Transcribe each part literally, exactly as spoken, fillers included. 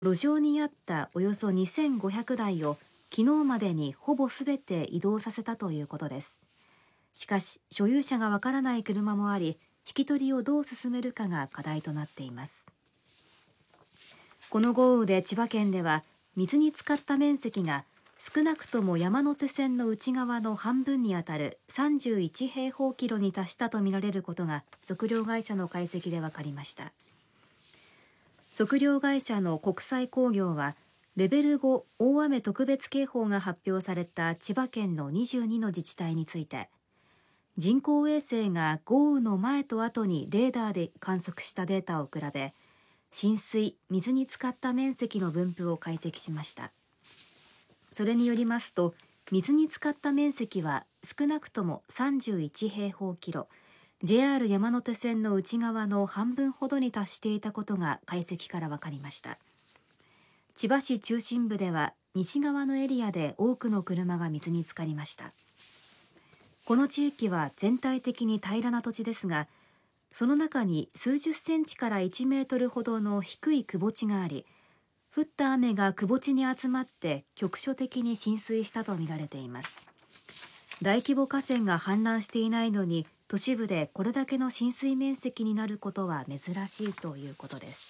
路上にあったおよそにせんごひゃくだいを昨日までにほぼすべて移動させたということです。しかし所有者がわからない車もあり、引き取りをどう進めるかが課題となっています。この豪雨で千葉県では水に浸かった面積が少なくとも山手線の内側の半分にあたるさんじゅういちへいほうキロに達したとみられることが測量会社の解析で分かりました。測量会社の国際工業はレベルご大雨特別警報が発表された千葉県のにじゅうにの自治体について、人工衛星が豪雨の前と後にレーダーで観測したデータを比べ、浸水・水に浸かった面積の分布を解析しました。それによりますと、水に浸かった面積は少なくともさんじゅういちへいほうキロ、ジェイアール 山手線の内側の半分ほどに達していたことが解析から分かりました。千葉市中心部では西側のエリアで多くの車が水に浸かりました。この地域は全体的に平らな土地ですが、その中に数十センチからいちメートルほどの低い窪地があり、降った雨が窪地に集まって局所的に浸水したとみられています。大規模河川が氾濫していないのに都市部でこれだけの浸水面積になることは珍しいということです。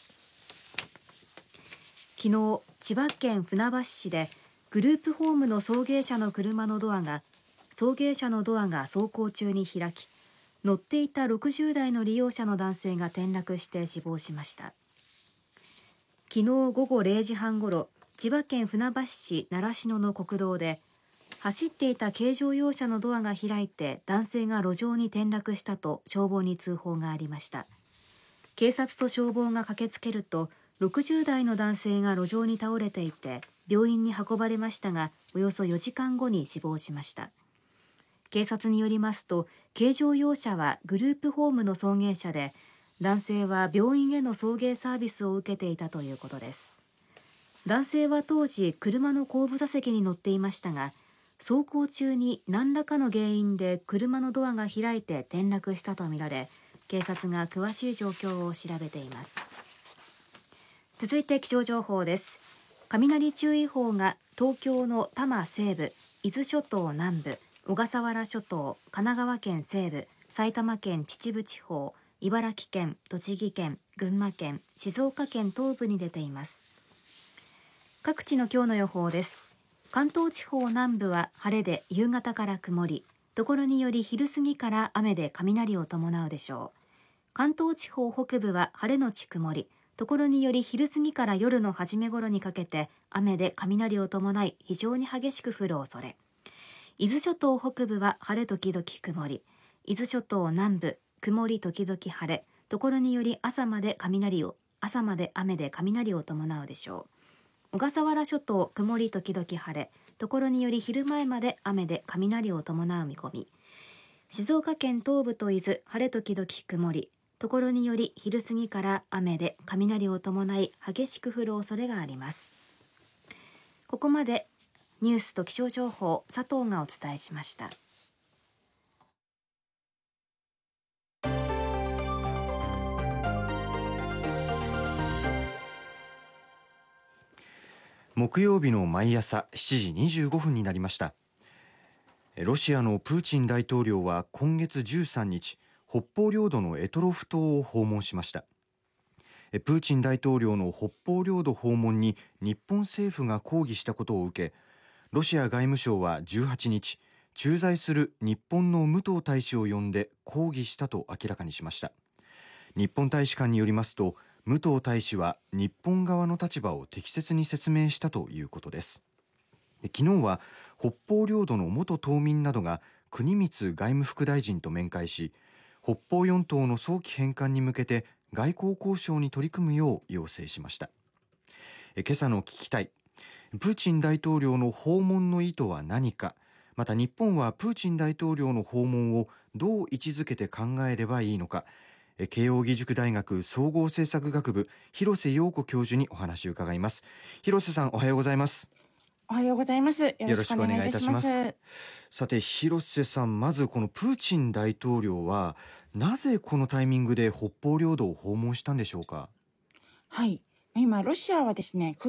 昨日、千葉県船橋市でグループホームの送迎車の車のドアが送迎車のドアが走行中に開き、乗っていたろくじゅうだいの利用者の男性が転落して死亡しました。昨日午後れいじはんごろ、千葉県船橋市習志野の国道で走っていた軽乗用車のドアが開いて男性が路上に転落したと消防に通報がありました。警察と消防が駆けつけると、ろくじゅうだいの男性が路上に倒れていて病院に運ばれましたが、およそよじかんごに死亡しました。警察によりますと、軽乗用車はグループホームの送迎車で、男性は病院への送迎サービスを受けていたということです。男性は当時車の後部座席に乗っていましたが、走行中に何らかの原因で車のドアが開いて転落したとみられ、警察が詳しい状況を調べています。続いて気象情報です。雷注意報が東京の多摩西部、伊豆諸島南部、小笠原諸島、神奈川県西部、埼玉県秩父地方、茨城県、栃木県、群馬県、静岡県東部に出ています。各地の今日の予報です。関東地方南部は晴れで夕方から曇り、ところにより昼過ぎから雨で雷を伴うでしょう。関東地方北部は晴れのち曇り、ところにより昼過ぎから夜の初め頃にかけて雨で雷を伴い非常に激しく降る恐れ。伊豆諸島北部は晴れ時々曇り、伊豆諸島南部曇り時々晴れ、ところにより朝まで雷を朝まで雨で雷を伴うでしょう。小笠原諸島曇り時々晴れ、ところにより昼前まで雨で雷を伴う見込み。静岡県東部と伊豆晴れ時々曇り、ところにより昼過ぎから雨で雷を伴い激しく降る恐れがあります。ここまでニュースと気象情報、佐藤がお伝えしました。 木曜日の毎朝しちじにじゅうごふんになりました。ロシアのプーチン大統領は今月じゅうさんにち、北方領土の択捉島を訪問しました。プーチン大統領の北方領土訪問に日本政府が抗議したことを受け、ロシア外務省はじゅうはちにち、駐在する日本の武藤大使を呼んで抗議したと明らかにしました。日本大使館によりますと、武藤大使は日本側の立場を適切に説明したということです。昨日は北方領土の元島民などが国光外務副大臣と面会し、北方四島の早期返還に向けて外交交渉に取り組むよう要請しました。今朝の聞きたい、プーチン大統領の訪問の意図は何か、また日本はプーチン大統領の訪問をどう位置づけて考えればいいのか、慶應義塾大学総合政策学部広瀬陽子教授にお話を伺います。広瀬さん、おはようございます。 おはようございます。よろしくお願いいたします。 さて広瀬さん、まずこのプーチン大統領はなぜこのタイミングで北方領土を訪問したんでしょうか。 はい、今ロシアはですね